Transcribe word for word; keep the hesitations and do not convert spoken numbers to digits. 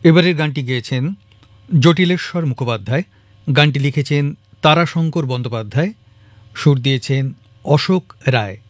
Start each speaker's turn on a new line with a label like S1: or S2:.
S1: এবারের গানটি গেয়েছেন জটিলেশ্বর মুখোপাধ্যায়, গানটি লিখেছেন তারাশঙ্কর বন্দ্যোপাধ্যায়, সুর দিয়েছেন অশোক রায়।